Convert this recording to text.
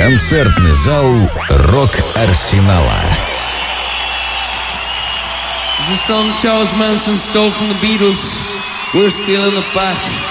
Концертный зал «Рок-Арсенала». It's a song Charles Manson stole from the Beatles. We're stealing it back.